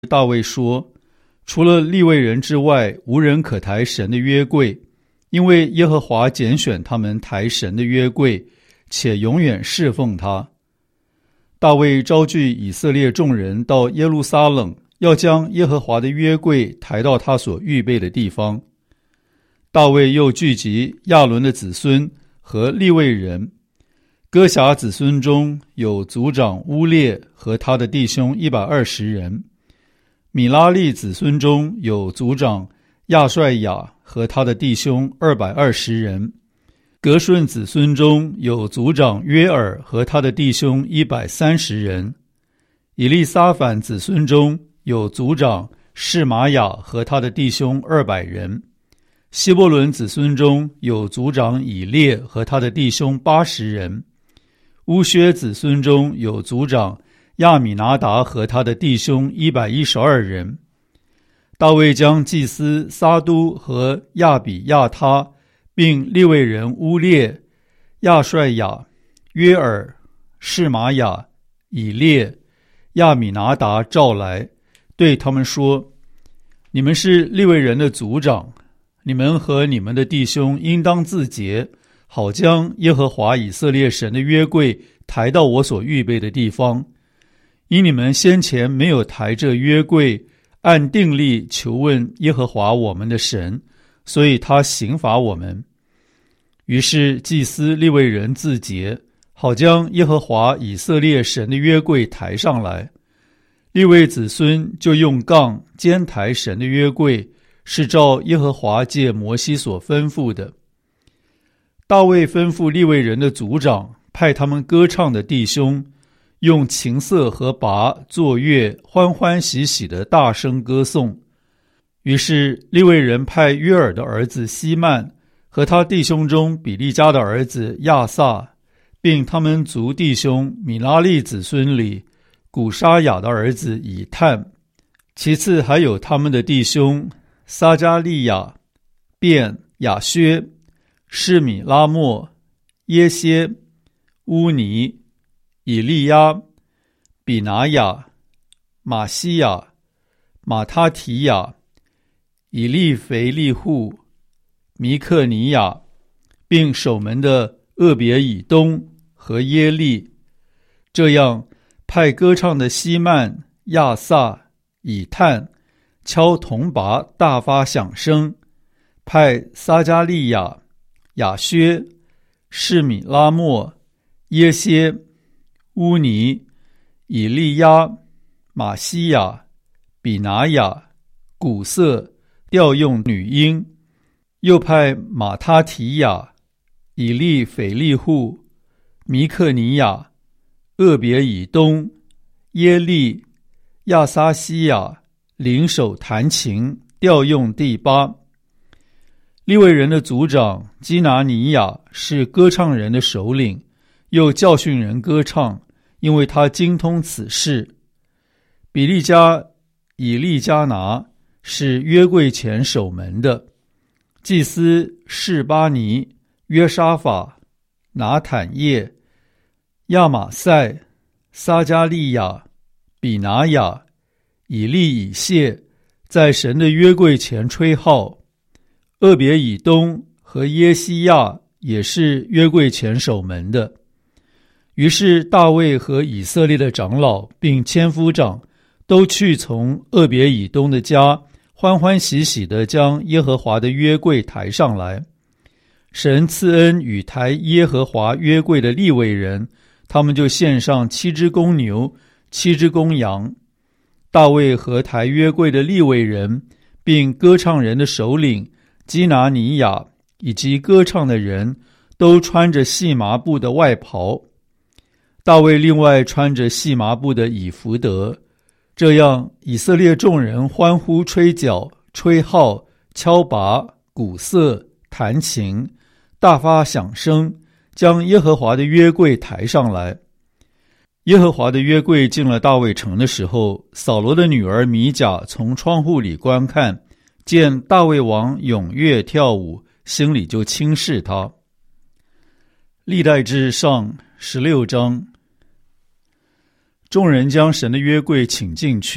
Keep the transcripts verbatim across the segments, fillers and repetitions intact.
大卫说，除了利未人之外，无人可抬神的约柜，因为耶和华拣选他们抬神的约柜，且永远侍奉他。大卫召聚以色列众人到耶路撒冷，要将耶和华的约柜抬到他所预备的地方。大卫又聚集亚伦的子孙和利未人，哥辖子孙中有族长乌列和他的弟兄一百二十人，米拉利子孙中有族长亚帅雅和他的弟兄二百二十人，革顺子孙中有族长约尔和他的弟兄一百三十人，以利撒反子孙中有族长示玛雅和他的弟兄二百人，希伯伦子孙中有族长以列和他的弟兄八十人，乌薛子孙中有族长亚米拿达和他的弟兄一百一十二人。大卫将祭司撒都和亚比亚他并利未人乌列、亚帅雅、约尔、示玛雅、以列、亚米拿达召来，对他们说：你们是利未人的族长，你们和你们的弟兄应当自洁，好将耶和华以色列神的约柜抬到我所预备的地方。因你们先前没有抬这约柜，按定例求问耶和华我们的神，所以他刑罚我们。于是祭司利未人自洁，好将耶和华以色列神的约柜抬上来。利未子孙就用杠肩抬神的约柜，是照耶和华借摩西所吩咐的。大卫吩咐利未人的族长，派他们歌唱的弟兄用琴瑟和拔作乐，欢欢喜喜的大声歌颂。于是利未人派约尔的儿子希曼和他弟兄中比利家的儿子亚萨，并他们族弟兄米拉利子孙里古沙雅的儿子以探，其次还有他们的弟兄撒加利亚、便、亚薛、示米拉莫、耶歇、乌尼、以利亚、比拿雅、马西亚、马他提亚、以利腓利户、米克尼亚，并守门的厄别以东和耶利。这样派歌唱的希曼、亚萨、以探敲铜拔大发响声，派撒加利亚、亚薛、示米拉莫、耶歇、乌尼、以利亚、马西亚、比拿雅、古瑟调用女音，又派马他提亚、以利腓利户、米克尼亚、厄别以东、耶利、亚撒西亚领手弹琴，调用第八。利未人的族长基拿尼亚是歌唱人的首领，又教训人歌唱，因为他精通此事。比利家以利加拿是约柜前守门的，祭司示巴尼、约沙法、拿坦叶、亚玛塞、撒加利亚、比拿雅、以利以谢在神的约柜前吹号。厄别以东和耶西亚也是约柜前守门的。于是大卫和以色列的长老并千夫长都去从厄别以东的家，欢欢喜喜地将耶和华的约柜抬上来。神赐恩与抬耶和华约柜的利未人，他们就献上七只公牛、七只公羊。大卫和抬约柜的利未人，并歌唱人的首领基拿尼亚以及歌唱的人，都穿着细麻布的外袍。大卫另外穿着细麻布的以弗得。这样以色列众人欢呼吹角、吹号、敲拔、鼓瑟、弹琴，大发响声，将耶和华的约柜抬上来。耶和华的约柜进了大卫城的时候，扫罗的女儿米甲从窗户里观看，见大卫王踊跃跳舞，心里就轻视他。历代志上十六章。众人将神的约柜请进去，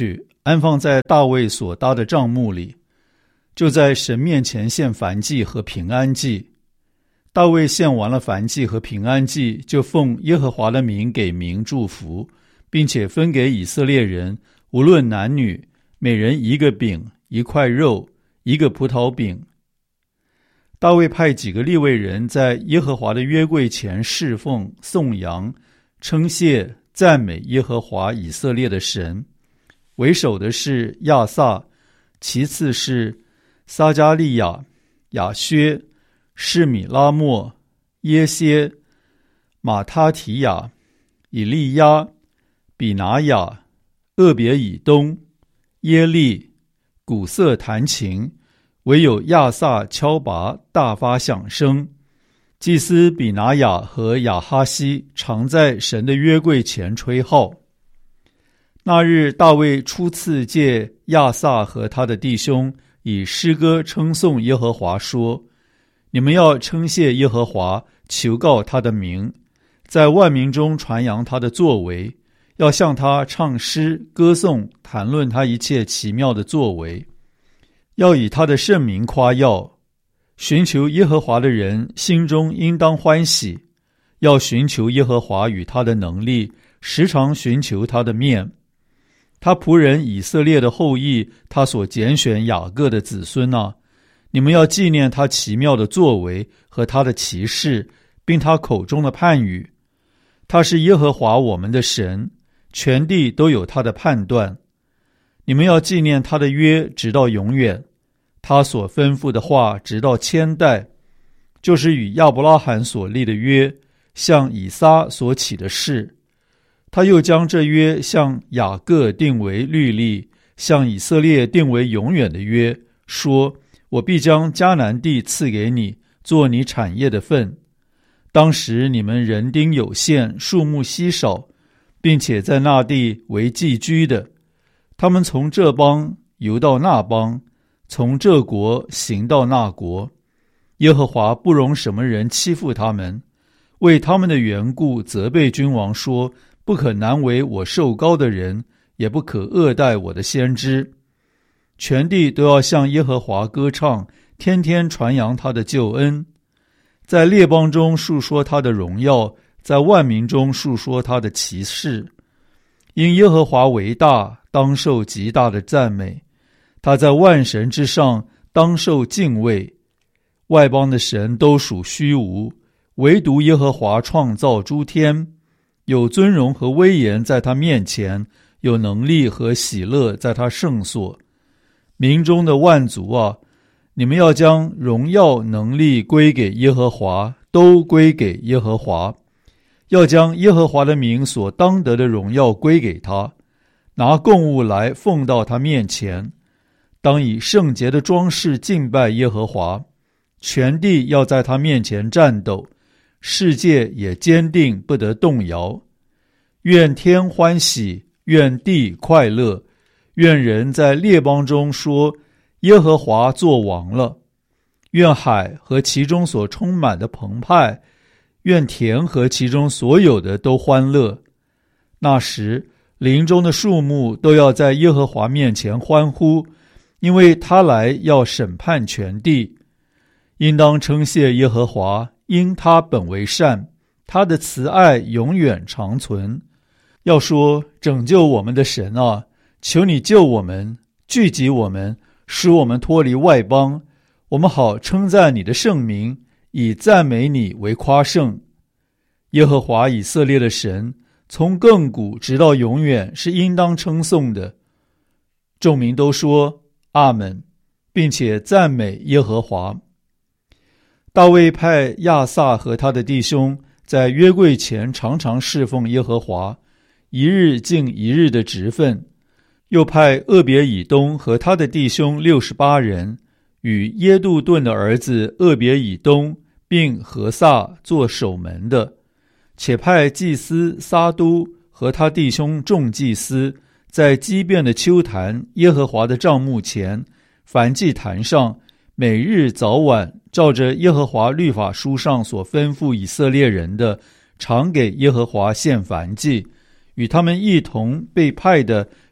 安放在大卫所搭的帐幕里，就在神面前献燔祭和平安祭。大卫献完了燔祭和平安祭，就奉耶和华的名给民祝福，并且分给以色列人，无论男女，每人一个饼，一块肉，一个葡萄饼。大卫派几个利未人在耶和华的约柜前侍奉、颂扬、称谢、赞美耶和华以色列的神。为首的是亚萨，其次是撒迦利亚、亚薛、示米拉末、耶歇、马他提亚、以利亚、比拿雅、厄别以东、耶利、鼓瑟弹琴，唯有亚萨敲拔，大发响声。祭司比拿雅和亚哈西常在神的约柜前吹号。那日大卫初次借亚萨和他的弟兄以诗歌称颂耶和华，说：你们要称谢耶和华，求告他的名，在万民中传扬他的作为，要向他唱诗歌颂，谈论他一切奇妙的作为，要以他的圣名夸耀。寻求耶和华的人心中应当欢喜，要寻求耶和华与他的能力，时常寻求他的面。他仆人以色列的后裔，他所拣选雅各的子孙啊，你们要纪念他奇妙的作为和他的奇事，并他口中的判语。他是耶和华我们的神，全地都有他的判断。你们要纪念他的约，直到永远，他所吩咐的话，直到千代，就是与亚伯拉罕所立的约，向以撒所起的誓。他又将这约向雅各定为律例，向以色列定为永远的约，说：我必将迦南地赐给你，做你产业的份。当时你们人丁有限，数目稀少，并且在那地为寄居的。他们从这邦游到那邦，从这国行到那国。耶和华不容什么人欺负他们，为他们的缘故责备君王说：不可难为我受膏的人，也不可恶待我的先知。全地都要向耶和华歌唱，天天传扬他的救恩，在列邦中述说他的荣耀，在万民中述说他的奇事。因耶和华为大，当受极大的赞美，他在万神之上，当受敬畏。外邦的神都属虚无，唯独耶和华创造诸天。有尊荣和威严在他面前，有能力和喜乐在他圣所。民中的万族啊，你们要将荣耀能力归给耶和华，都归给耶和华。要将耶和华的名所当得的荣耀归给他，拿供物来奉到他面前。当以圣洁的装饰敬拜耶和华，全地要在他面前战斗，世界也坚定不得动摇。愿天欢喜，愿地快乐，愿人在列邦中说：耶和华作王了。愿海和其中所充满的澎湃，愿田和其中所有的都欢乐。那时林中的树木都要在耶和华面前欢呼，因为他来要审判全地。应当称谢耶和华，因他本为善，他的慈爱永远长存。要说：拯救我们的神啊，求你救我们，聚集我们，使我们脱离外邦，我们好称赞你的圣名，以赞美你为夸胜。耶和华以色列的神，从亘古直到永远，是应当称颂的。众民都说阿们，并且赞美耶和华。大卫派亚萨和他的弟兄在约柜前常常侍奉耶和华，一日尽一日的职分。又派厄别以东和他的弟兄六十八人，与耶杜顿的儿子厄别以东并何撒做守门的，且派祭司撒都和他弟兄众祭司，在基遍的丘坛耶和华的帐幕前燔祭坛上，每日早晚照着耶和华律法书上所吩咐以色列人的，常给耶和华献燔祭。与他们一同被派的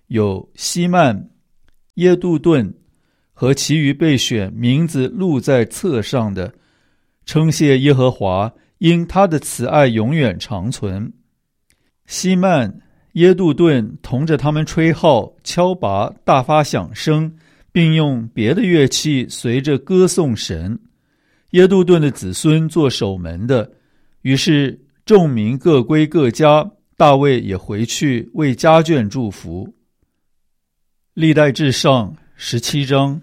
有希曼、耶杜顿和其余被选名字录在册上的，称谢耶和华，因他的慈爱永远长存。希曼、耶杜顿同着他们吹号、敲拔、大发响声，并用别的乐器随着歌颂神。耶杜顿的子孙做守门的，于是众民各归各家，大卫也回去为家眷祝福。历代志上十七章。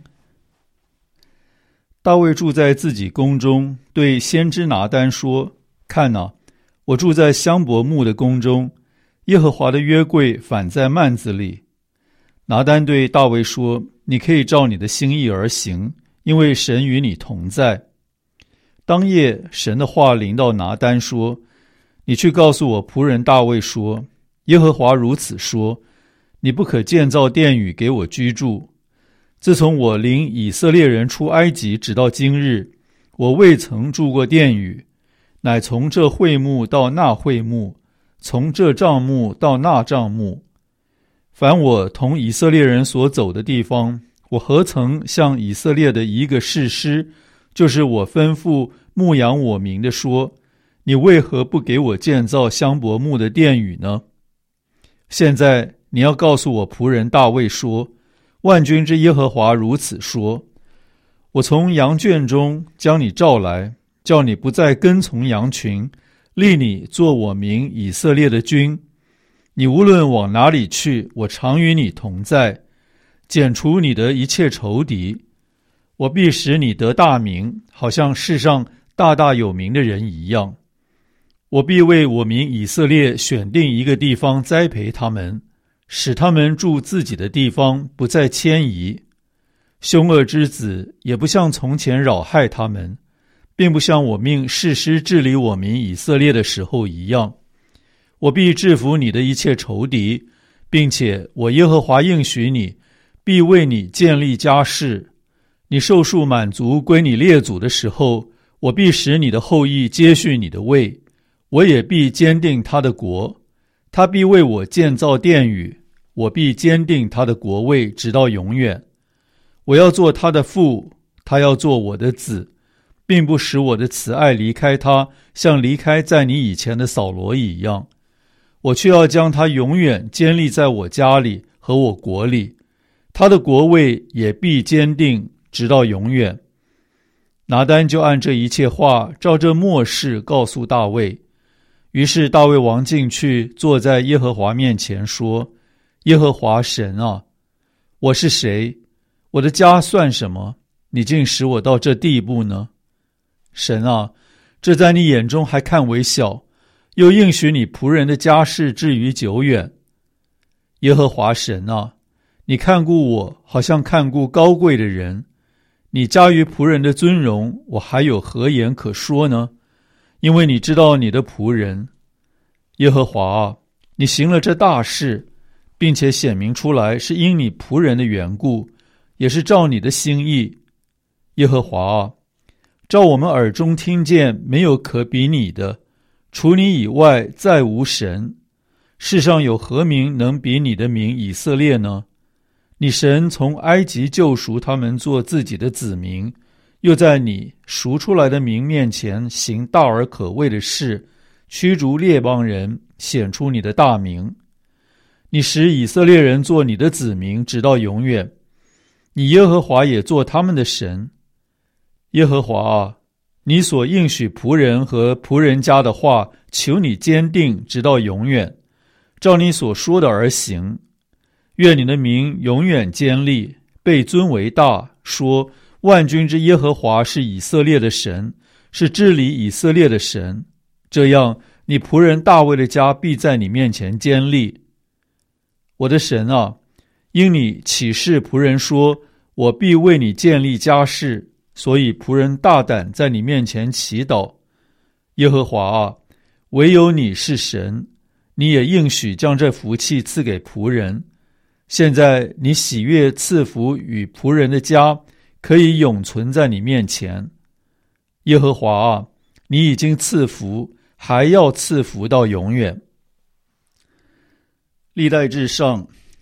大卫住在自己宫中，对先知拿单说：看哪，我住在香柏木的宫中，耶和华的约柜反在幔子里。拿单对大卫说：你可以照你的心意而行，因为神与你同在。当夜，神的话临到拿单说：你去告诉我仆人大卫说，耶和华如此说，你不可建造殿宇给我居住。自从我领以色列人出埃及直到今日，我未曾住过殿宇，乃从这会幕到那会幕，从这帐幕到那帐幕。凡我同以色列人所走的地方，我何曾向以色列的一个士师，就是我吩咐牧养我民的说，你为何不给我建造香柏木的殿宇呢？现在你要告诉我仆人大卫说，万军之耶和华如此说，我从羊圈中将你召来，叫你不再跟从羊群，立你做我民以色列的君。你无论往哪里去，我常与你同在，剪除你的一切仇敌。我必使你得大名，好像世上大大有名的人一样。我必为我民以色列选定一个地方栽培他们，使他们住自己的地方，不再迁移。凶恶之子也不像从前扰害他们，并不像我命士师治理我民以色列的时候一样。我必制服你的一切仇敌，并且我耶和华应许你，必为你建立家室。你寿数满足归你列祖的时候，我必使你的后裔接续你的位，我也必坚定他的国。他必为我建造殿宇，我必坚定他的国位直到永远。我要做他的父，他要做我的子，并不使我的慈爱离开他，像离开在你以前的扫罗一样。我却要将他永远坚立在我家里和我国里，他的国位也必坚定直到永远。拿单就按这一切话照这默示告诉大卫。于是大卫王进去，坐在耶和华面前说：耶和华神啊，我是谁？我的家算什么？你竟使我到这地步呢？神啊，这在你眼中还看为小，又应许你仆人的家事至于久远。耶和华神啊，你看顾我，好像看顾高贵的人。你加于仆人的尊荣，我还有何言可说呢？因为你知道你的仆人。耶和华啊，你行了这大事，并且显明出来，是因你仆人的缘故，也是照你的心意。耶和华啊，照我们耳中听见，没有可比你的，除你以外再无神。世上有何名能比你的名以色列呢？你神从埃及救赎他们做自己的子民，又在你赎出来的民面前行大而可畏的事，驱逐列邦人，显出你的大名。你使以色列人做你的子民，直到永远。你耶和华也做他们的神。耶和华啊，你所应许仆人和仆人家的话，求你坚定直到永远，照你所说的而行。愿你的名永远坚立，被尊为大，说万军之耶和华是以色列的神，是治理以色列的神。这样，你仆人大卫的家必在你面前坚立。我的神啊，因你启示仆人说，我必为你建立家室，所以仆人大胆在你面前祈祷。耶和华啊，唯有你是神，你也应许将这福气赐给仆人。现在你喜悦赐福与仆人的家，可以永存在你面前。耶和华啊，你已经赐福，还要赐福到永远。历代志上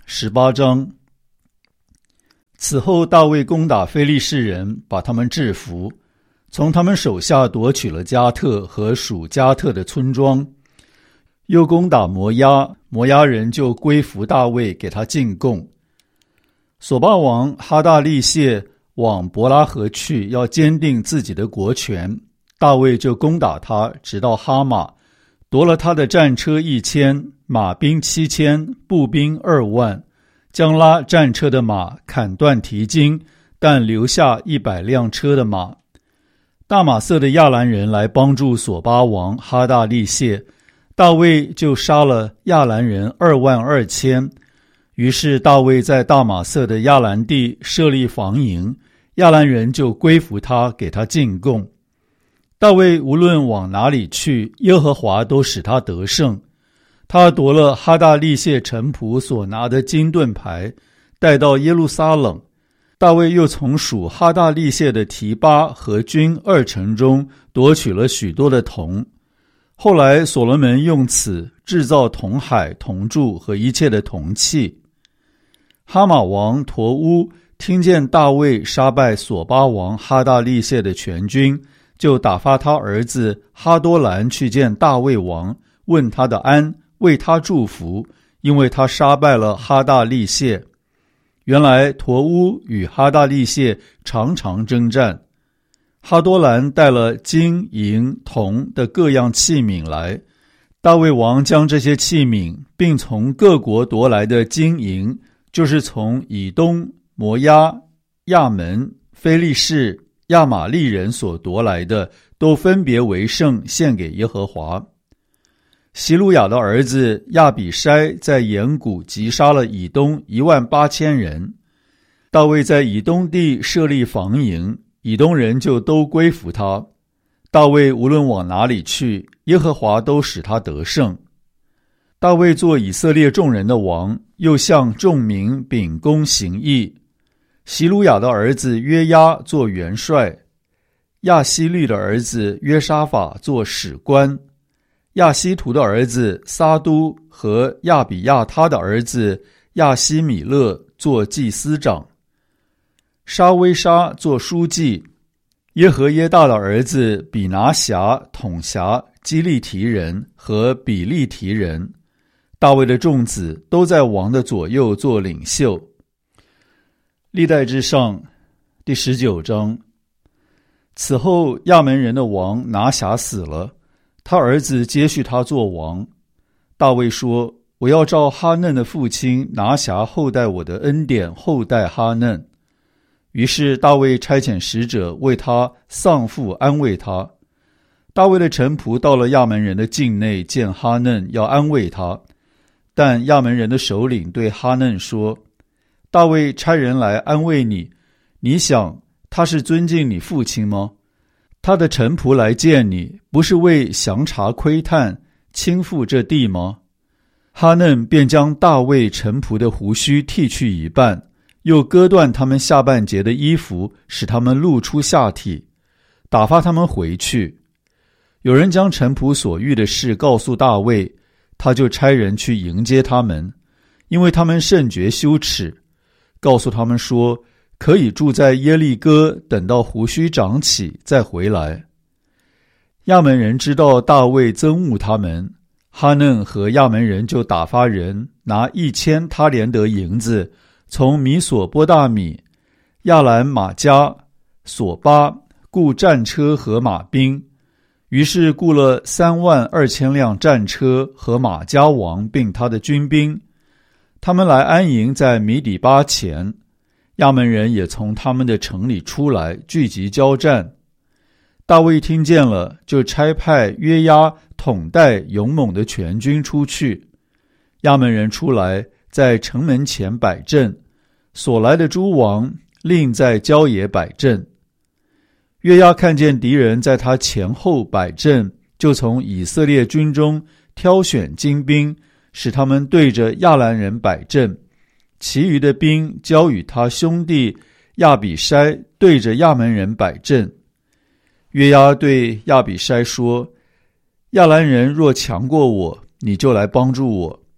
十八章。此后大卫攻打非利士人，把他们制服，从他们手下夺取了加特和属加特的村庄，又攻打摩押，摩押人就归服大卫，给他进贡。索巴王哈大利谢往伯拉河去，要坚定自己的国权，大卫就攻打他，直到哈马，夺了他的战车一千，马兵七千，步兵二万，将拉战车的马砍断蹄筋，但留下一百辆车的马。大马色的亚兰人来帮助索巴王哈大利谢，大卫就杀了亚兰人二万二千。于是大卫在大马色的亚兰地设立防营，亚兰人就归服他，给他进贡。大卫无论往哪里去，耶和华都使他得胜。他夺了哈大利谢臣仆所拿的金盾牌，带到耶路撒冷。大卫又从属哈大利谢的提巴和军二城中夺取了许多的铜。后来所罗门用此制造铜海、铜柱和一切的铜器。哈马王陀乌听见大卫杀败索巴王哈大利谢的全军，就打发他儿子哈多兰去见大卫王，问他的安，为他祝福，因为他杀败了哈大利谢。原来陀乌与哈大利谢常常征战。哈多兰带了金银铜的各样器皿来，大卫王将这些器皿并从各国夺来的金银，就是从以东、摩押、亚门、非利士、亚玛利人所夺来的，都分别为圣，献给耶和华。希鲁雅的儿子亚比筛在岩谷击杀了以东一万八千人。大卫在以东地设立防营，以东人就都归服他。大卫无论往哪里去，耶和华都使他得胜。大卫做以色列众人的王，又向众民秉公行义。希鲁雅的儿子约押做元帅，亚希律的儿子约沙法做史官，亚希图的儿子撒都和亚比亚他的儿子亚希米勒做祭司长，沙威沙做书记，耶和耶大的儿子比拿辖统辖基利提人和比利提人。大卫的众子都在王的左右做领袖。历代志上第十九章。此后亚门人的王拿辖死了，他儿子接续他做王。大卫说，我要照哈嫩的父亲拿辖后代我的恩典后代哈嫩。于是大卫差遣使者为他丧父安慰他。大卫的臣仆到了亚门人的境内，见哈嫩，要安慰他。但亚门人的首领对哈嫩说，大卫差人来安慰你，你想他是尊敬你父亲吗？他的臣仆来见你，不是为详查窥探倾覆这地吗？哈嫩便将大卫臣仆的胡须剃去一半，又割断他们下半截的衣服，使他们露出下体，打发他们回去。有人将臣仆所遇的事告诉大卫，他就差人去迎接他们，因为他们甚觉羞耻，告诉他们说，可以住在耶利哥，等到胡须长起再回来。亚门人知道大卫憎恶他们，哈嫩和亚门人就打发人拿一千他连得银子，从米索波大米、亚兰马加、索巴雇战车和马兵。于是雇了三万二千辆战车和马加王并他的军兵，他们来安营在米底巴前。亚门人也从他们的城里出来，聚集交战。大卫听见了，就差派约押统带勇猛的全军出去。亚门人出来，在城门前摆阵，所来的诸王另在郊野摆阵。约押看见敌人在他前后摆阵，就从以色列军中挑选精兵，使他们对着亚兰人摆阵，其余的兵交与他兄弟亚比筛对着亚门人摆阵。约押对亚比筛说，亚兰人若强过我，你就来帮助我。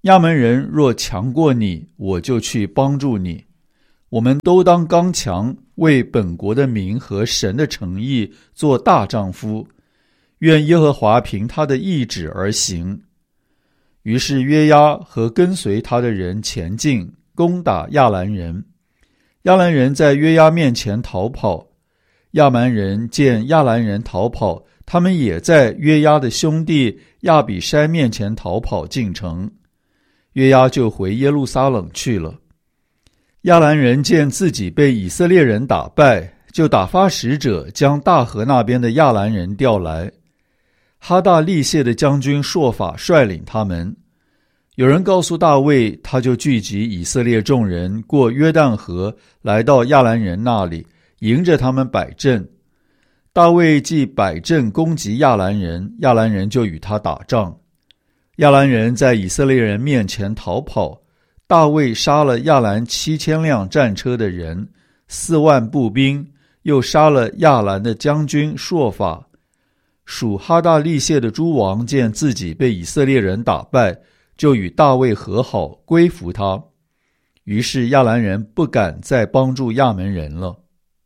亚门人若强过你，我就去帮助你。我们都当刚强，为本国的民和神的诚意做大丈夫。愿耶和华凭他的意志而行。于是约押和跟随他的人前进，攻打亚兰人。亚兰人在约押面前逃跑，亚蛮人见亚兰人逃跑，他们也在约押的兄弟亚比筛面前逃跑进城。约押就回耶路撒冷去了。亚兰人见自己被以色列人打败，就打发使者将大河那边的亚兰人调来。哈大利谢的将军朔法率领他们。有人告诉大卫，他就聚集以色列众人过约旦河，来到亚兰人那里，迎着他们摆阵。大卫既摆阵攻击亚兰人，亚兰人就与他打仗。亚兰人在以色列人面前逃跑，大卫杀了亚兰七千辆战车的人，四万步兵，又杀了亚兰的将军朔法。属哈大利谢的诸王见自己被以色列人打败，就与大卫和好，归服他。于是亚兰人不敢再帮助亚门人了。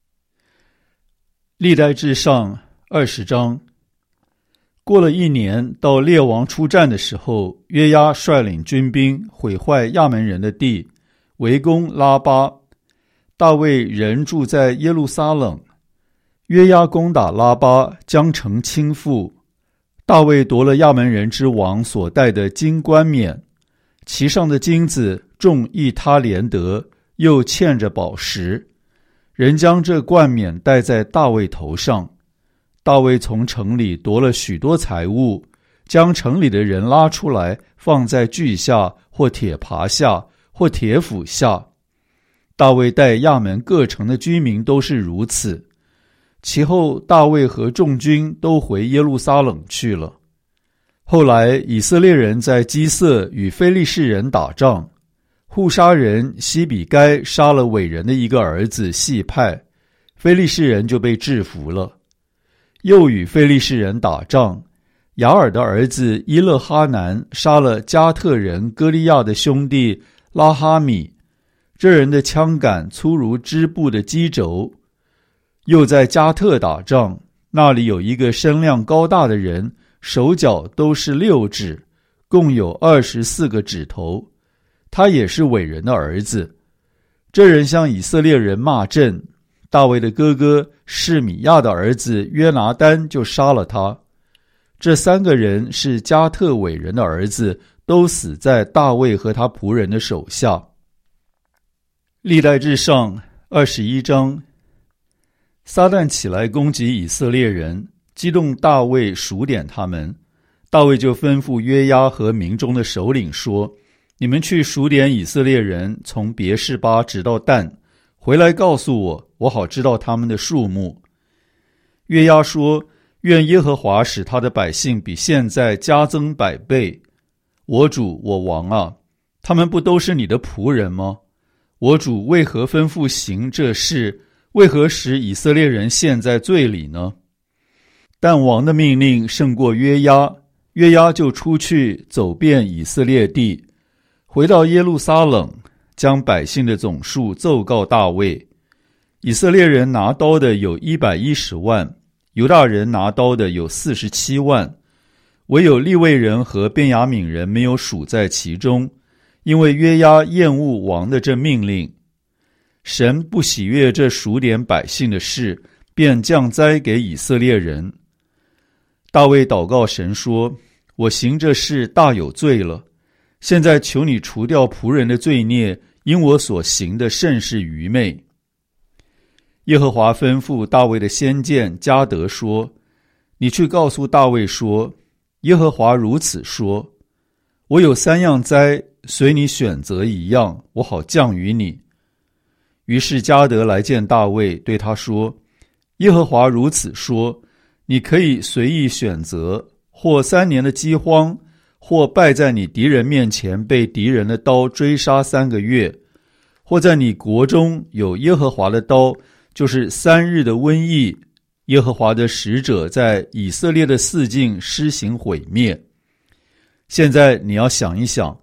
历代志上二十章。过了一年，到列王出战的时候，约押率领军兵毁坏亚门人的地，围攻拉巴。大卫人住在耶路撒冷。约押攻打拉巴，将城倾覆。大卫夺了亚门人之王所戴的金冠冕，其上的金子重一他连得，又嵌着宝石。人将这冠冕戴在大卫头上。大卫从城里夺了许多财物，将城里的人拉出来，放在锯下，或铁耙下，或铁斧下。大卫待亚门各城的居民都是如此。其后大卫和众军都回耶路撒冷去了。后来以色列人在基色与非利士人打仗，户沙人西比该杀了伟人的一个儿子细派，非利士人就被制服了。又与非利士人打仗，雅尔的儿子伊勒哈南杀了加特人歌利亚的兄弟拉哈米，这人的枪杆粗如织布的机轴。又在加特打仗，那里有一个身量高大的人，手脚都是六指，共有二十四个指头，他也是伟人的儿子。这人向以色列人骂阵，大卫的哥哥示米亚的儿子约拿单就杀了他。这三个人是加特伟人的儿子，都死在大卫和他仆人的手下。历代志上二十一章。撒旦起来攻击以色列人，激动大卫数点他们。大卫就吩咐约押和民中的首领说，你们去数点以色列人，从别是巴直到但，回来告诉我，我好知道他们的数目。约押说，愿耶和华使他的百姓比现在加增百倍。我主我王啊，他们不都是你的仆人吗？我主为何吩咐行这事？为何使以色列人陷在罪里呢？但王的命令胜过约押，约押就出去走遍以色列地，回到耶路撒冷，将百姓的总数奏告大卫。以色列人拿刀的有一百一十万，犹大人拿刀的有四十七万，唯有利未人和便雅悯人没有数在其中，因为约押厌恶王的这命令。神不喜悦这数点百姓的事，便降灾给以色列人。大卫祷告神说，我行这事大有罪了，现在求你除掉仆人的罪孽，因我所行的甚是愚昧。耶和华吩咐大卫的先见迦得说，你去告诉大卫说，耶和华如此说，我有三样灾，随你选择一样，我好降于你。于是迦得来见大卫，对他说，耶和华如此说，你可以随意选择，或三年的饥荒，或败在你敌人面前被敌人的刀追杀三个月，或在你国中有耶和华的刀，就是三日的瘟疫，耶和华的使者在以色列的四境施行毁灭。现在你要想一想，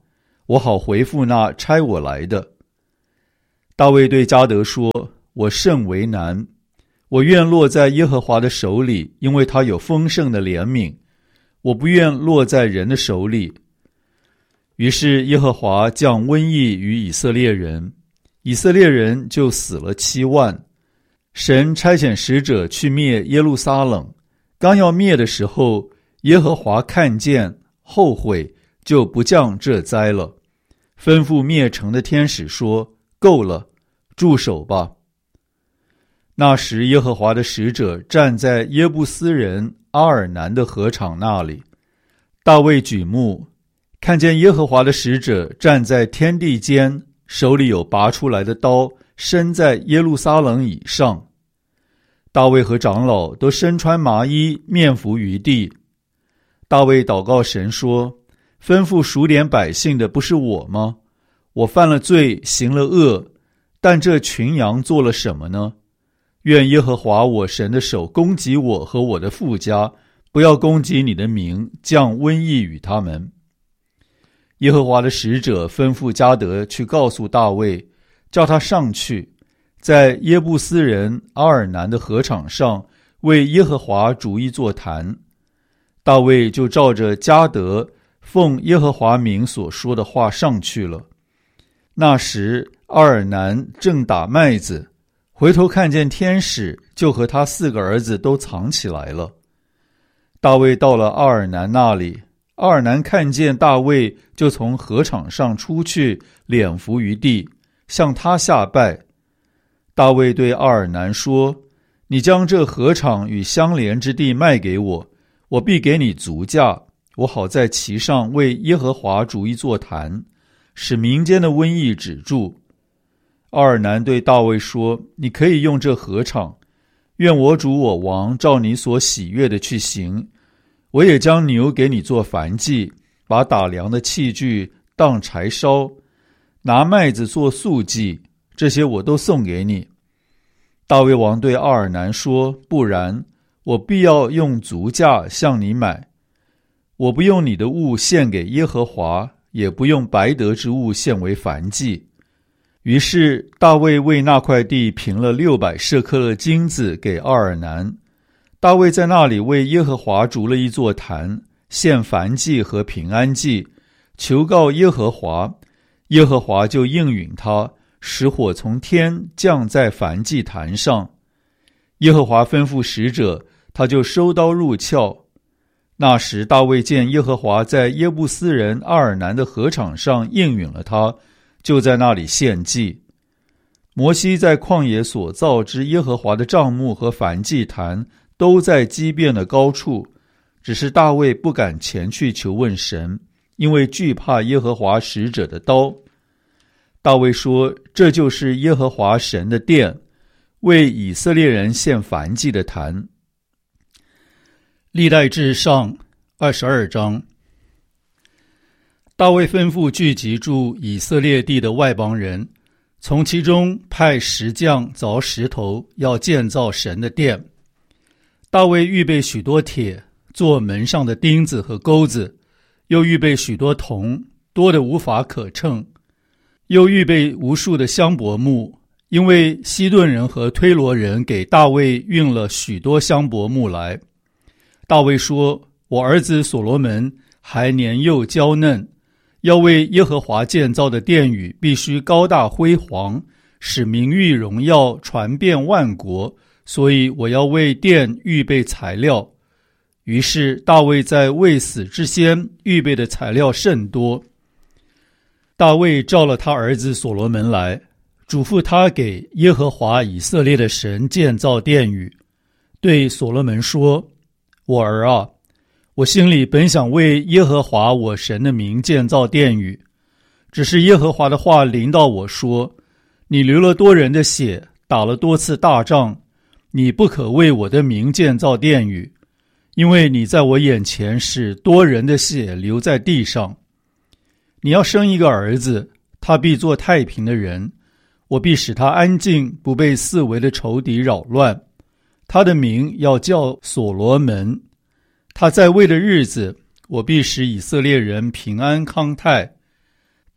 我好回复那差我来的。”大卫对迦得说：“我甚为难，我愿落在耶和华的手里，因为他有丰盛的怜悯，我不愿落在人的手里。”于是耶和华降瘟疫于以色列人，以色列人就死了七万。神差遣使者去灭耶路撒冷，刚要灭的时候，耶和华看见后悔，就不降这灾了，吩咐灭城的天使说：“够了，住手吧。”那时耶和华的使者站在耶布斯人阿尔南的河场那里，大卫举目看见耶和华的使者站在天地间，手里有拔出来的刀，伸在耶路撒冷以上。大卫和长老都身穿麻衣，面伏于地。大卫祷告神说：“吩咐数点百姓的不是我吗？我犯了罪，行了恶，但这群羊做了什么呢？愿耶和华我神的手攻击我和我的父家，不要攻击你的名，降瘟疫与他们。”耶和华的使者吩咐迦得去告诉大卫，叫他上去，在耶布斯人阿尔南的河场上为耶和华筑一座坛。大卫就照着迦得奉耶和华名所说的话上去了。那时阿尔南正打麦子，回头看见天使，就和他四个儿子都藏起来了。大卫到了阿尔南那里，阿尔南看见大卫，就从河场上出去，脸伏于地，向他下拜。大卫对阿尔南说：“你将这河场与相连之地卖给我，我必给你足价，我好在其上为耶和华筑一座坛，使民间的瘟疫止住。”阿尔南对大卫说：“你可以用这河场，愿我主我王照你所喜悦的去行。我也将牛给你做燔祭，把打粮的器具当柴烧，拿麦子做素祭，这些我都送给你。”大卫王对阿尔南说：“不然，我必要用足价向你买。我不用你的物献给耶和华，也不用白得之物献为燔祭。”于是大卫为那块地平了六百舍克勒金子给阿尔南。大卫在那里为耶和华筑了一座坛，献燔祭和平安祭，求告耶和华，耶和华就应允他，使火从天降在燔祭坛上。耶和华吩咐使者，他就收刀入鞘。那时大卫见耶和华在耶布斯人阿尔南的河场上应允了他，就在那里献祭。摩西在旷野所造之耶和华的帐幕和燔祭坛都在基遍的高处，只是大卫不敢前去求问神，因为惧怕耶和华使者的刀。大卫说：“这就是耶和华神的殿，为以色列人献燔祭的坛。”历代志上二十二章。大卫吩咐聚集住以色列地的外邦人，从其中派石匠凿石头，要建造神的殿。大卫预备许多铁，做门上的钉子和钩子，又预备许多铜，多得无法可称，又预备无数的香柏木，因为西顿人和推罗人给大卫运了许多香柏木来。大卫说：“我儿子所罗门还年幼娇嫩，要为耶和华建造的殿宇必须高大辉煌，使名誉荣耀传遍万国，所以我要为殿预备材料。”于是大卫在未死之先预备的材料甚多。大卫召了他儿子所罗门来，嘱咐他给耶和华以色列的神建造殿宇，对所罗门说：“我儿啊，我心里本想为耶和华我神的名建造殿宇，只是耶和华的话临到我说：你流了多人的血，打了多次大仗，你不可为我的名建造殿宇，因为你在我眼前使多人的血流在地上。你要生一个儿子，他必做太平的人，我必使他安静，不被四围的仇敌扰乱。他的名要叫所罗门。他在位的日子，我必使以色列人平安康泰。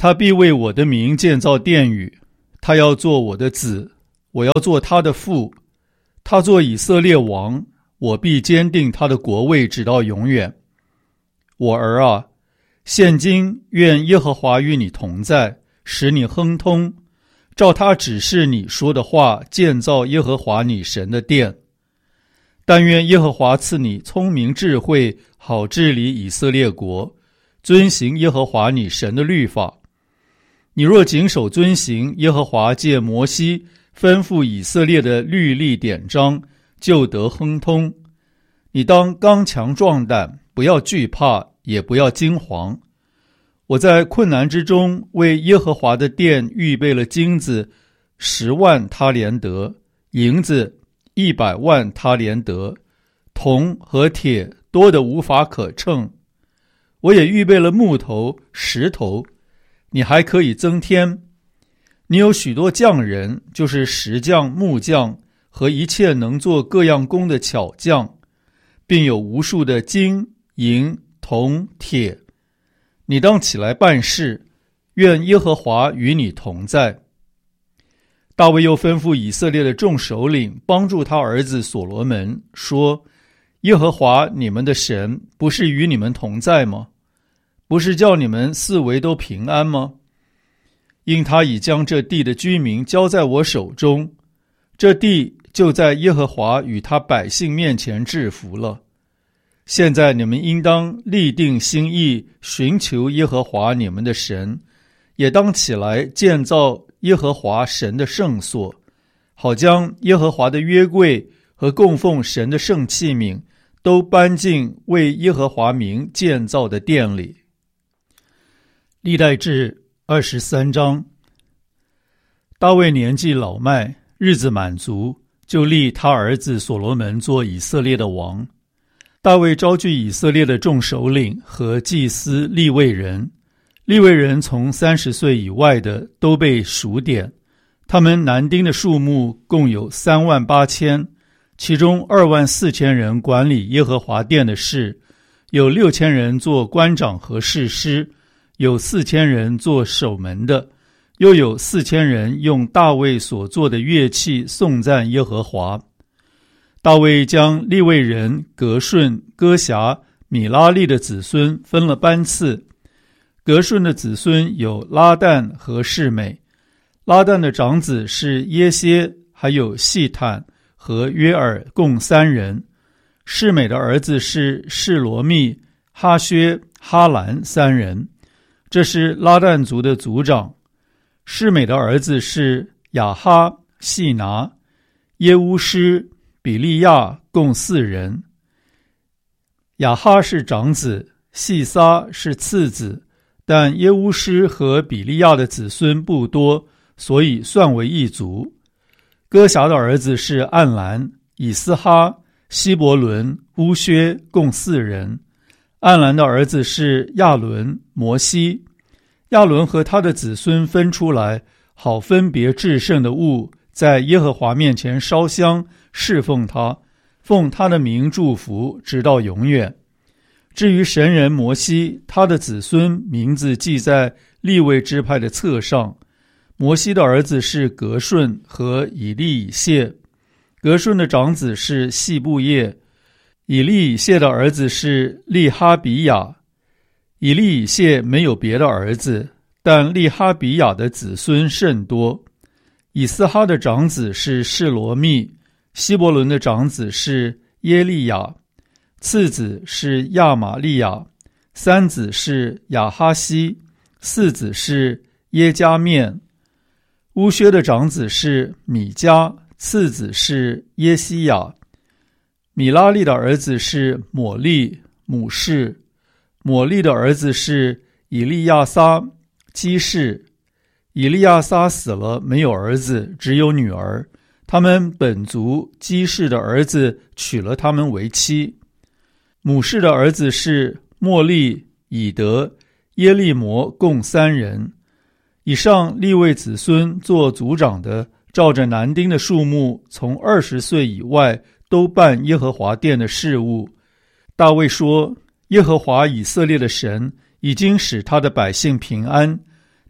他必为我的名建造殿宇，他要做我的子，我要做他的父。他做以色列王，我必坚定他的国位直到永远。我儿啊，现今愿耶和华与你同在，使你亨通，照他指示你说的话，建造耶和华你神的殿。但愿耶和华赐你聪明智慧，好治理以色列国，遵行耶和华你神的律法。你若谨守遵行耶和华借摩西吩咐以色列的律例典章，就得亨通。你当刚强壮胆，不要惧怕，也不要惊惶。我在困难之中为耶和华的殿预备了金子十万他连得，银子一百万他连得，铜和铁多得无法可称。我也预备了木头石头，你还可以增添。你有许多匠人，就是石匠、木匠和一切能做各样工的巧匠，并有无数的金银铜铁。你当起来办事，愿耶和华与你同在。大卫又吩咐以色列的众首领帮助他儿子所罗门，说：耶和华你们的神不是与你们同在吗？不是叫你们四围都平安吗？因他已将这地的居民交在我手中，这地就在耶和华与他百姓面前制服了。现在你们应当立定心意，寻求耶和华你们的神，也当起来建造耶和华神的圣所，好将耶和华的约柜和供奉神的圣器皿都搬进为耶和华名建造的殿里。历代志二十三章。大卫年纪老迈，日子满足，就立他儿子所罗门做以色列的王。大卫招聚以色列的众首领和祭司利未人，利未人从三十岁以外的都被数点，他们男丁的数目共有三万八千，其中二万四千人管理耶和华殿的事，有六千人做官长和士师，有四千人做守门的，又有四千人用大卫所做的乐器颂赞耶和华。大卫将利未人革顺、哥辖、米拉利的子孙分了班次。革顺的子孙有拉旦和示美，拉旦的长子是耶歇，还有细坦和约尔，共三人。示美的儿子是示罗密、哈薛、哈兰三人，这是拉旦族的族长。示美的儿子是亚哈、细拿、耶乌施、比利亚，共四人。亚哈是长子，细撒是次子，但耶乌施和比利亚的子孙不多，所以算为一族。哥辖的儿子是暗兰、以斯哈、希伯伦、乌薛，共四人。暗兰的儿子是亚伦、摩西。亚伦和他的子孙分出来，好分别至圣的物，在耶和华面前烧香侍奉他，奉他的名祝福，直到永远。至于神人摩西，他的子孙名字记在利未支派的册上。摩西的儿子是革顺和以利以谢，革顺的长子是细布叶，以利以谢的儿子是利哈比亚。以利以谢没有别的儿子，但利哈比亚的子孙甚多。以斯哈的长子是示罗密，希伯伦的长子是耶利亚，次子是亚玛利亚，三子是亚哈西，四子是耶加面。乌薛的长子是米迦，次子是耶西亚。米拉利的儿子是抹利、母士。抹利的儿子是以利亚撒、基士。以利亚撒死了，没有儿子，只有女儿。他们本族基士的儿子娶了他们为妻。母士的儿子是莫利、以德、耶利摩，共三人。以上利未子孙做族长的，照着男丁的数目，从二十岁以外都办耶和华殿的事务。大卫说：耶和华以色列的神已经使他的百姓平安，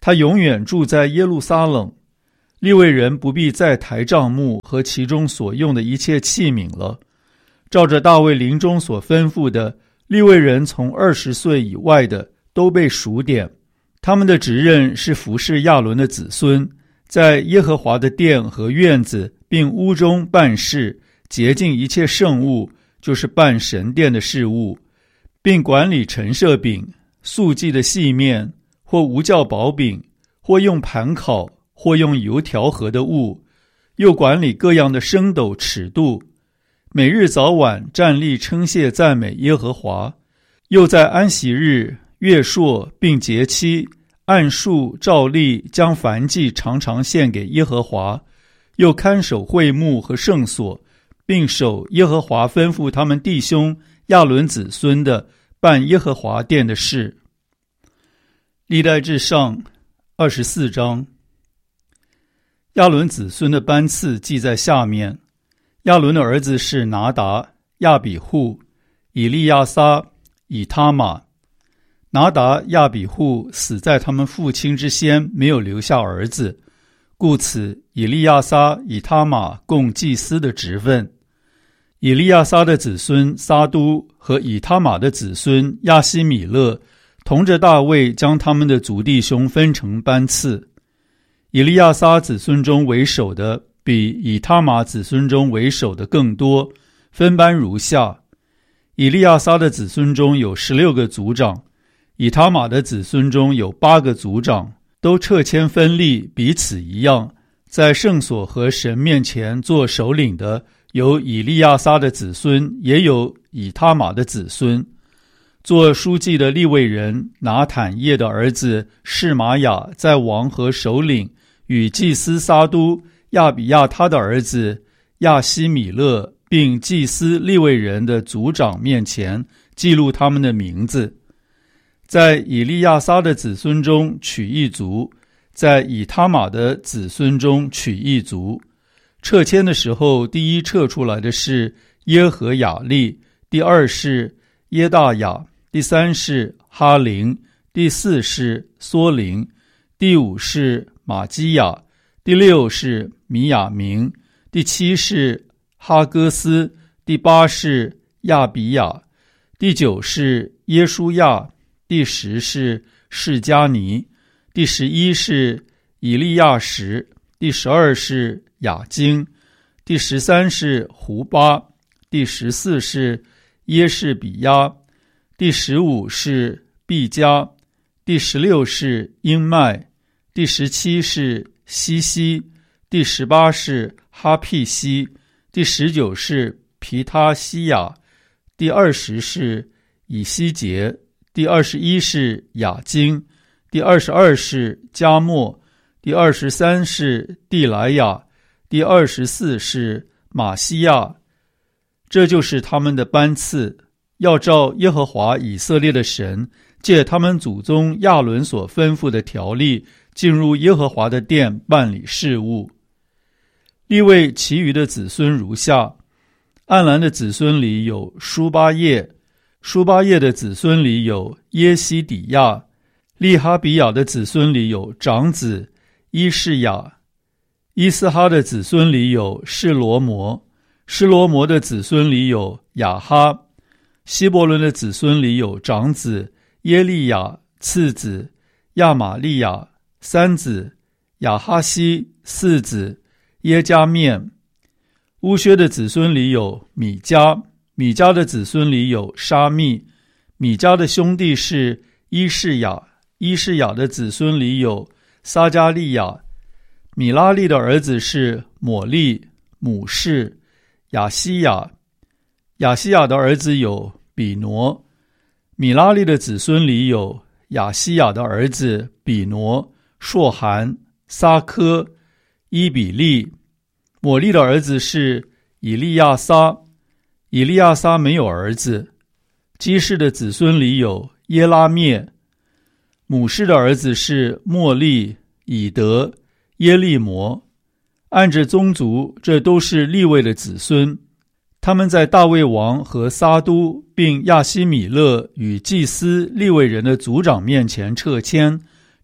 他永远住在耶路撒冷。利未人不必再抬帐幕和其中所用的一切器皿了。照着大卫临终所吩咐的，利未人从二十岁以外的都被数点。他们的职任是服侍亚伦的子孙，在耶和华的殿和院子并屋中办事，洁净一切圣物，就是办神殿的事务，并管理陈设饼、素祭的细面，或无酵薄饼，或用盘烤，或用油调和的物，又管理各样的升斗尺度，每日早晚站立称谢赞美耶和华，又在安息日、月朔并节期按数照例将燔祭常常献给耶和华，又看守会幕和圣所，并守耶和华吩咐他们弟兄亚伦子孙的办耶和华殿的事。历代志上二十四章。亚伦子孙的班次记在下面。亚伦的儿子是拿达、亚比户、以利亚撒、以他玛。拿达、亚比户死在他们父亲之先，没有留下儿子，故此以利亚撒、以他玛共祭司的职分。以利亚撒的子孙撒都和以他玛的子孙亚希米勒同着大卫将他们的族弟兄分成班次。以利亚撒子孙中为首的比以他玛子孙中为首的更多，分班如下：以利亚撒的子孙中有十六个族长，以他玛的子孙中有八个族长，都掣签分立，彼此一样。在圣所和神面前做首领的有以利亚撒的子孙，也有以他玛的子孙。做书记的利未人拿坦叶的儿子示玛雅，在王和首领与祭司撒都、亚比亚他的儿子亚希米勒并祭司利未人的族长面前记录他们的名字。在以利亚撒的子孙中取一族，在以他玛的子孙中取一族。掣签的时候，第一掣出来的是耶和雅利，第二是耶大雅，第三是哈林，第四是梭林，第五是马基亚，第六是米亚明，第七是哈戈斯，第八是亚比亚，第九是耶书亚，第十是示迦尼，第十一是以利亚什，第十二是雅京，第十三是胡巴，第十四是耶士比亚，第十五是毕加，第十六是英麦，第十七是西西，第十八是哈庇西，第十九是皮他西亚，第二十是以西结，第二十一是雅京，第二十二是加莫，第二十三是蒂莱亚，第二十四是马西亚。这就是他们的班次，要照耶和华以色列的神借他们祖宗亚伦所吩咐的条例，进入耶和华的殿办理事务。利未其余的子孙如下：暗兰的子孙里有书巴叶，书巴叶的子孙里有耶西底亚，利哈比亚的子孙里有长子伊士雅，伊斯哈的子孙里有示罗摩，示罗摩的子孙里有雅哈，希伯伦的子孙里有长子耶利亚，次子亚玛利亚，三子亚哈西，四子耶加面。乌薛的子孙里有米迦，米迦的子孙里有沙密，米迦的兄弟是伊士雅，伊士雅的子孙里有撒加利亚。米拉利的儿子是抹利、母士、亚西亚，亚西亚的儿子有比挪。米拉利的子孙里有亚西亚的儿子比挪、朔寒、撒科、伊比利。抹利的儿子是以利亚撒，以利亚撒没有儿子。基士的子孙里有耶拉灭。母士的儿子是莫利、以德、耶利摩。按着宗族，这都是利未的子孙。他们在大卫王和撒都并亚希米勒与祭司利未人的族长面前掣签，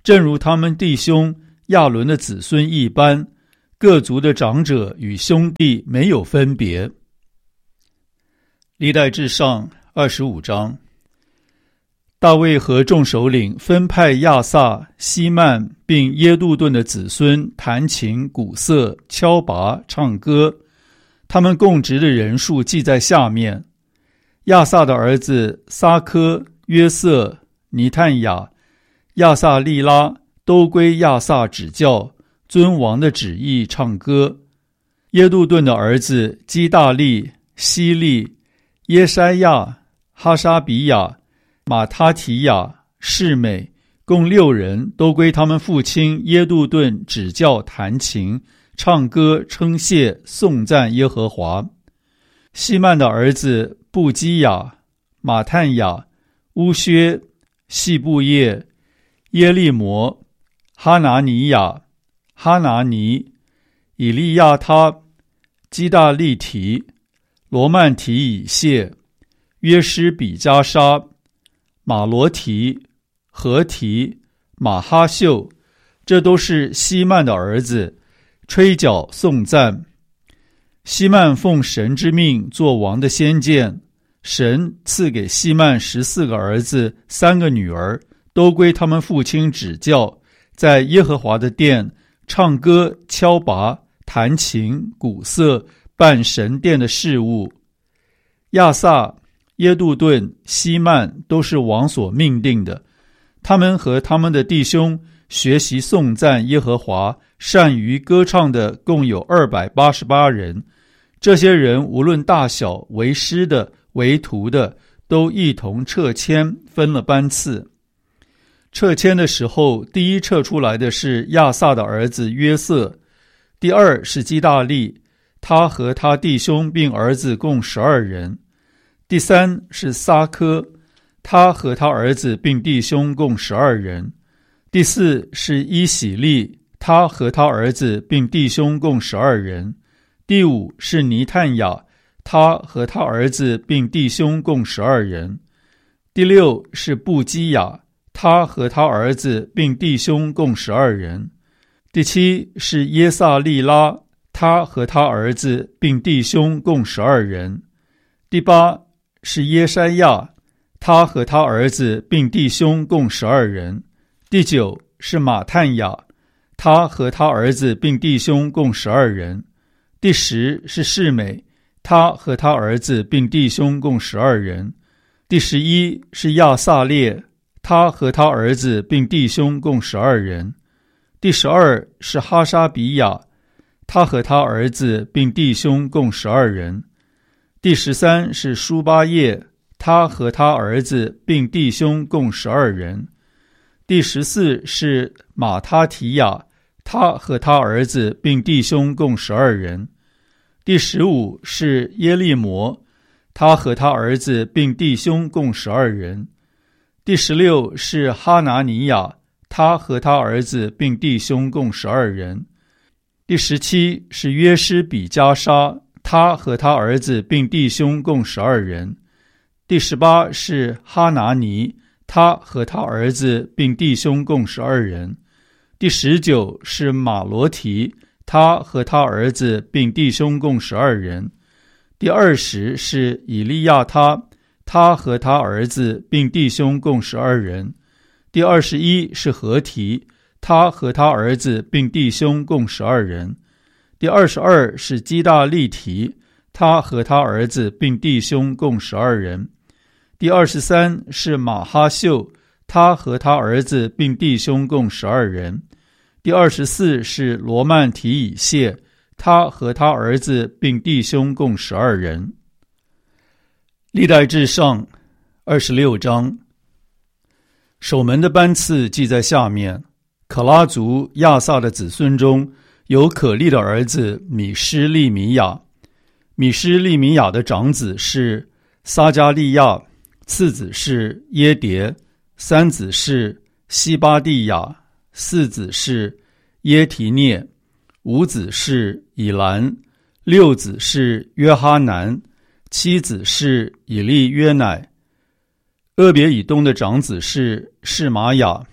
正如他们弟兄亚伦的子孙一般，各族的长者与兄弟没有分别。历代志上二十五章，大卫和众首领分派亚萨、希曼并耶杜顿的子孙弹琴、鼓瑟、敲拔、唱歌，他们供职的人数记在下面。亚萨的儿子撒科、约瑟、尼探雅、亚萨利拉都归亚萨指教，遵王的旨意唱歌。耶杜顿的儿子基大利、希利、耶筛亚、哈沙比亚、马他提亚、示美，共六人，都归他们父亲耶杜顿指教弹琴、唱歌、称谢、颂赞耶和华。希曼的儿子布基亚、马探雅、乌薛、细布叶、耶利摩、哈拿尼亚、哈拿尼、以利亚他、基大利提、罗曼提以谢、约施比加沙、马罗提、何提、马哈秀，这都是希曼的儿子，吹角颂赞。希曼奉神之命做王的先见，神赐给希曼十四个儿子，三个女儿，都归他们父亲指教，在耶和华的殿唱歌、敲拔、弹琴、鼓瑟，办神殿的事务。亚萨、耶杜顿、希曼都是王所命定的，他们和他们的弟兄学习颂赞耶和华，善于歌唱的共有二百八十八人。这些人无论大小，为师的、为徒的，都一同撤迁，分了班次。撤迁的时候，第一撤出来的是亚萨的儿子约瑟，第二是基大利，他和他弟兄并儿子共十二人。第三是撒科，他和他儿子并弟兄共十二人。第四是伊喜利，他和他儿子并弟兄共十二人。第五是尼探雅，他和他儿子并弟兄共十二人。第六是布基亚，他和他儿子并弟兄共十二人。第七是耶萨利拉，他和他儿子并弟兄共十二人。第八是耶筛亚，他和他儿子并弟兄共十二人。第九是马探雅，他和他儿子并弟兄共十二人。第十是示美，他和他儿子并弟兄共十二人。第十一是亚萨列，他和他儿子并弟兄共十二人。第十二是哈沙比亚，他和他儿子并弟兄共十二人。第十三是舒巴叶，他和他儿子并弟兄共十二人。第十四是马他提亚，他和他儿子并弟兄共十二人。第十五是耶利摩，他和他儿子并弟兄共十二人。第十六是哈拿尼亚，他和他儿子并弟兄共十二人。第十七是约施比加沙，他和他儿子并弟兄共十二人。第十八是哈拿尼，他和他儿子并弟兄共十二人。第十九是马罗提，他和他儿子并弟兄共十二人。第二十是以利亚他，他和他儿子并弟兄共十二人。第二十一是何提，他和他儿子并弟兄共十二人。第二十二是基大利提，他和他儿子并弟兄共十二人。第二十三是马哈秀，他和他儿子并弟兄共十二人。第二十四是罗曼提以谢，他和他儿子并弟兄共十二人。历代志上二十六章，守门的班次记在下面。可拉族亚萨的子孙中，有可利的儿子米施利米亚。米施利米亚的长子是撒加利亚，次子是耶迭，三子是西巴蒂亚，四子是耶提涅，五子是以兰，六子是约哈南，七子是以利约乃。俄别以东的长子是示玛雅，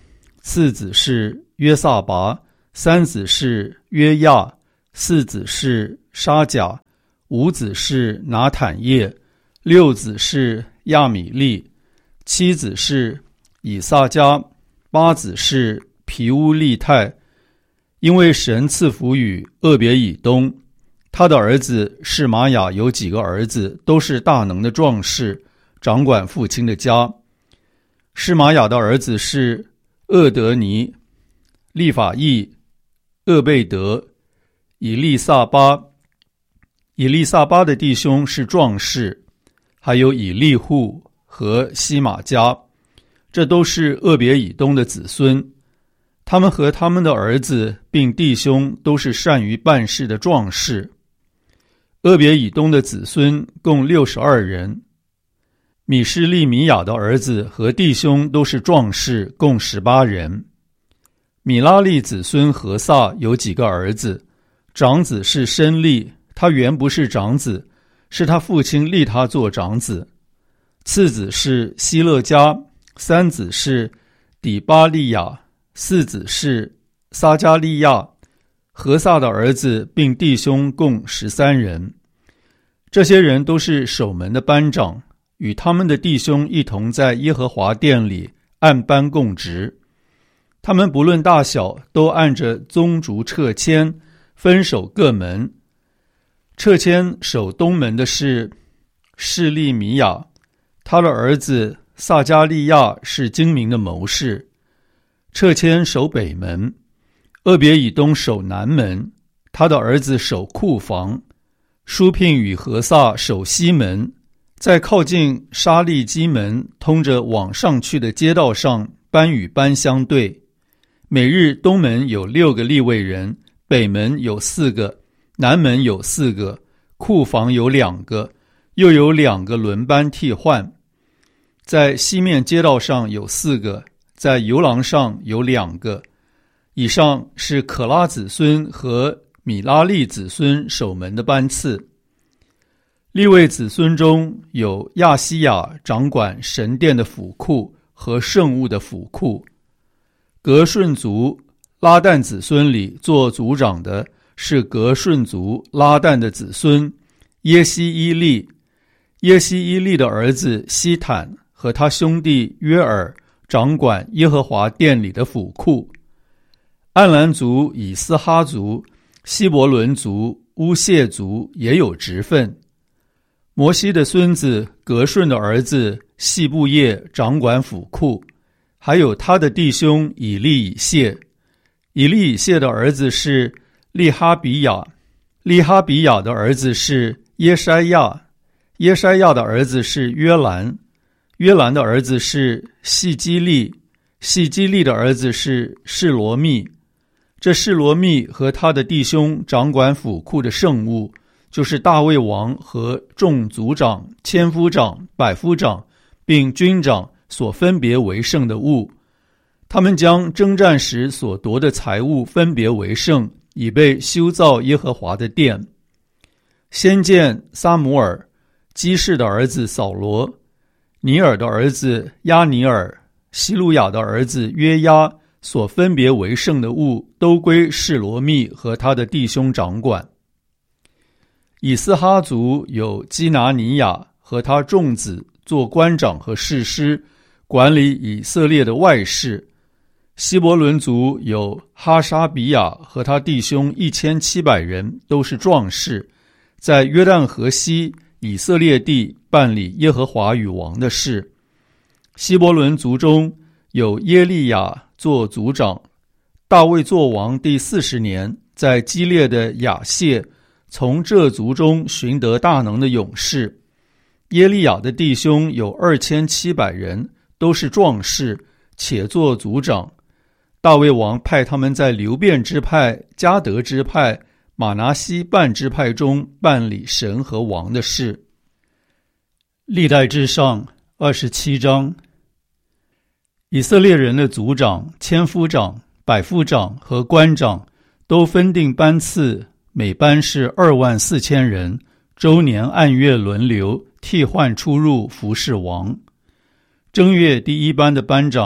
次子是约萨拔，三子是约亚，四子是沙甲，五子是拿坦叶，六子是亚米利，七子是以萨迦，八子是皮乌利泰。因为神赐福与俄别以东，他的儿子示玛雅有几个儿子，都是大能的壮士，掌管父亲的家。示玛雅的儿子是厄德尼、利法义、厄贝德、以利萨巴。以利萨巴的弟兄是壮士，还有以利户和西玛加，这都是俄别以东的子孙。他们和他们的儿子并弟兄都是善于办事的壮士。俄别以东的子孙共六十二人。米施利米亚的儿子和弟兄都是壮士，共十八人。米拉利子孙何萨有几个儿子，长子是申利，他原不是长子，是他父亲立他做长子。次子是希勒家，三子是底巴利亚，四子是撒加利亚。何萨的儿子并弟兄共十三人。这些人都是守门的班长，与他们的弟兄一同在耶和华殿里按班供职。他们不论大小，都按着宗族掣签分守各门。掣签守东门的是示利米亚，他的儿子撒加利亚是精明的谋士。掣签守北门，俄别以东守南门，他的儿子守库房。舒聘与何萨守西门，在靠近沙利基门通着往上去的街道上，班与班相对。每日东门有六个利未人，北门有四个，南门有四个，库房有两个，又有两个轮班替换。在西面街道上有四个，在游廊上有两个。以上是可拉子孙和米拉利子孙守门的班次。利未子孙中有亚西亚掌管神殿的府库和圣物的府库。革顺族拉旦子孙里做族长的是革顺族拉旦的子孙耶西伊利。耶西伊利的儿子西坦和他兄弟约尔掌管耶和华殿里的府库。暗兰族、以斯哈族、希伯伦族、乌谢族也有职分。摩西的孙子革顺的儿子细布叶掌管府库，还有他的弟兄以利以谢。以利以谢的儿子是利哈比亚，利哈比亚的儿子是耶筛亚，耶筛亚的儿子是约兰，约兰的儿子是细基利，细基利的儿子是示罗密。这示罗密和他的弟兄掌管府库的圣物，就是大卫王和众族长、千夫长、百夫长并军长所分别为圣的物。他们将征战时所夺的财物分别为圣，以备修造耶和华的殿。先见撒母耳、基士的儿子扫罗、尼尔的儿子亚尼尔、希路亚的儿子约押所分别为圣的物，都归示罗密和他的弟兄掌管。以斯哈族有基拿尼亚和他众子做官长和士师，管理以色列的外事。希伯伦族有哈沙比亚和他弟兄一千七百人，都是壮士，在约旦河西以色列地办理耶和华与王的事。希伯伦族中有耶利亚做族长。大卫做王第四十年，在基列的亚谢从这族中寻得大能的勇士。耶利亚的弟兄有二千七百人，都是壮士，且做族长。大卫王派他们在流便支派、迦得支派、马拿西半支派中办理神和王的事。历代志上二十七章。以色列人的族长、千夫长、百夫长和官长都分定班次，每班是二万四千人，周年按月轮流替换出入服侍王。正月第一班的班长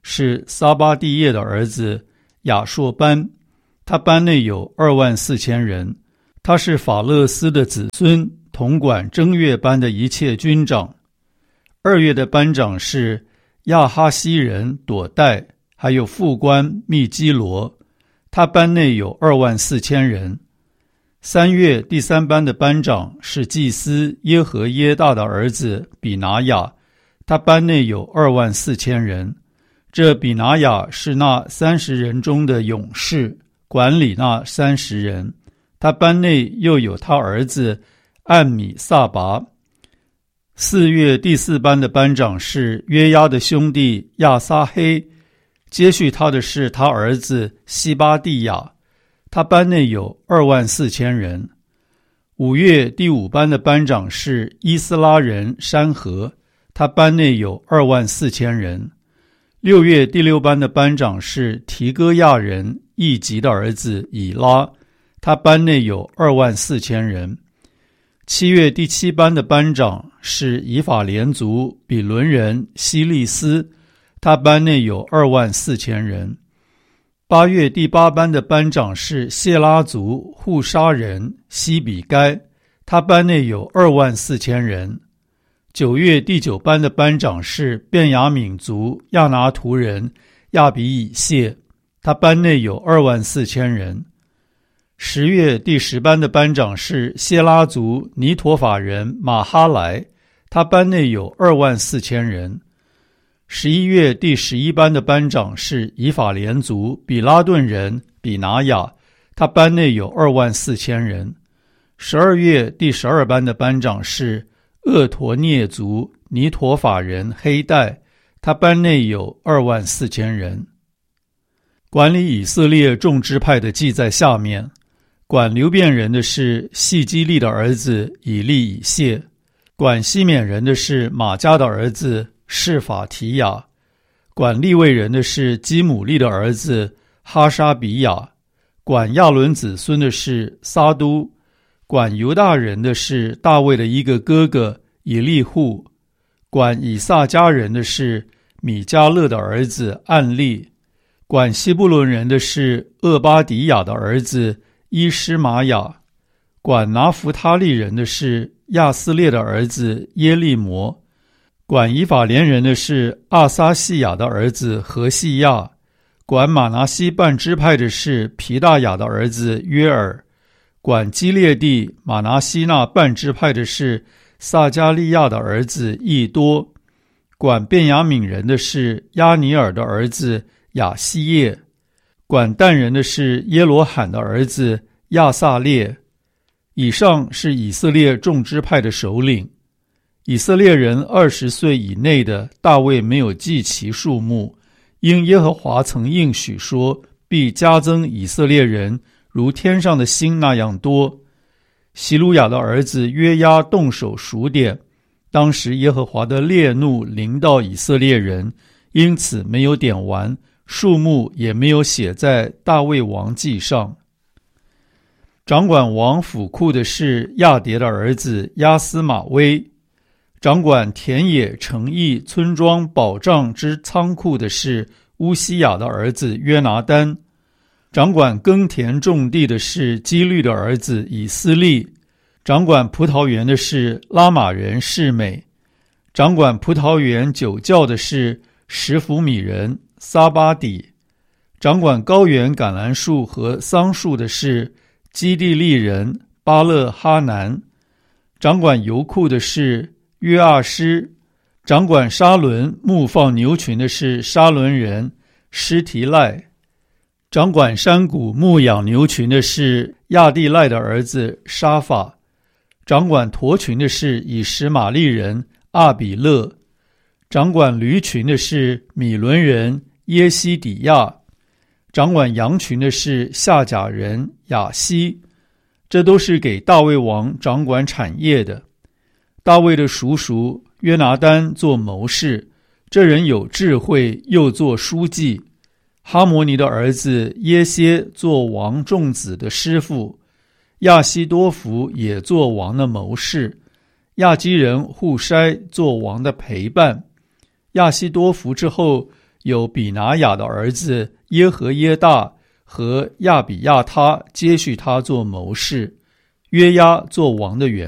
是撒巴蒂叶的儿子亚硕班，他班内有二万四千人。他是法勒斯的子孙，统管正月班的一切军长。二月的班长是亚哈西人朵代，还有副官密基罗，他班内有二万四千人。三月第三班的班长是祭司耶和耶大的儿子比拿雅，他班内有二万四千人。这比拿雅是那三十人中的勇士，管理那三十人。他班内又有他儿子暗米撒拔。四月第四班的班长是约押的兄弟亚撒黑，接续他的是他儿子西巴蒂亚，他班内有二万四千人。五月第五班的班长是伊斯拉人山河，他班内有二万四千人。六月第六班的班长是提戈亚人易吉的儿子以拉，他班内有二万四千人。七月第七班的班长是以法莲族比伦人希利斯，他班内有二万四千人。八月第八班的班长是谢拉族户沙人西比该，他班内有二万四千人。九月第九班的班长是便雅悯族亚拿图人亚比以谢，他班内有二万四千人。十月第十班的班长是谢拉族尼陀法人马哈莱，他班内有二万四千人。十一月第十一班的班长是以法莲族比拉顿人比拿雅，他班内有二万四千人。十二月第十二班的班长是厄陀涅族尼陀法人黑带，他班内有二万四千人。管理以色列众支派的记在下面。管流便人的是细基利的儿子以利以谢，管西缅人的是马加的儿子示法提亚，管利未人的是基姆利的儿子哈沙比亚，管亚伦子孙的是撒都，管犹大人的是大卫的一个哥哥以利户，管以撒家人的是米迦勒的儿子暗利，管西布伦人的是厄巴迪亚的儿子伊施玛雅，管拿弗他利人的是亚斯列的儿子耶利摩，管以法莲人的是阿撒细亚的儿子何细亚，管马拿西半支派的是皮大雅的儿子约尔，管基列地马拿西那半支派的是撒加利亚的儿子益多，管便雅悯人的是亚尼尔的儿子亚西叶，管但人的是耶罗罕的儿子亚撒列。以上是以色列众支派的首领。以色列人二十岁以内的，大卫没有记其数目，因耶和华曾应许说，必加增以色列人如天上的星那样多。希鲁雅的儿子约押动手数点，当时耶和华的烈怒临到以色列人，因此没有点完，数目也没有写在大卫王记上。掌管王府库的是亚迭的儿子亚斯玛威，掌管田野城邑村庄保障之仓库的是乌西雅的儿子约拿单，掌管耕田种地的是基律的儿子以斯利，掌管葡萄园的是拉玛人示美，掌管葡萄园酒窖的是什弗米人撒巴底，掌管高原橄榄树和桑树的是基地利人巴勒哈南，掌管油库的是约阿施，掌管沙伦牧放牛群的是沙伦人施提赖，掌管山谷牧养牛群的是亚地赖的儿子沙法，掌管驼群的是以实玛利人阿比勒，掌管驴群的是米伦人耶西底亚，掌管羊群的是夏甲人亚西。这都是给大卫王掌管产业的。大卫的叔叔约拿单做谋士，这人有智慧，又做书记。哈摩尼的儿子耶歇做王众子的师傅，亚西多弗也做王的谋士，亚基人户筛做王的陪伴。亚西多弗之后有比拿雅的儿子耶和耶大和亚比亚他接续他做谋士，约押做王的原